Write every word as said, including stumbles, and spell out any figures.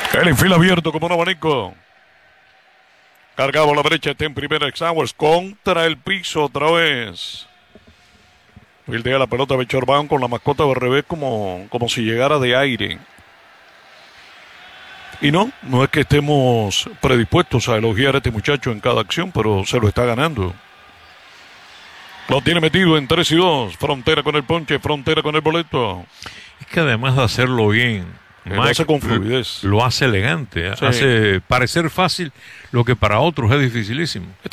El infil abierto como un abanico. Cargado a la derecha, está en primera Exauers contra el piso otra vez. Fildea la pelota de Bechorbán con la mascota de revés como, como si llegara de aire. Y no, no es que estemos predispuestos a elogiar a este muchacho en cada acción, pero se lo está ganando. Lo tiene metido en tres y dos. Frontera con el ponche, frontera con el boleto. Es que además de hacerlo bien, Mike lo hace con fluidez. Lo hace elegante, sí. Hace parecer fácil lo que para otros es dificilísimo.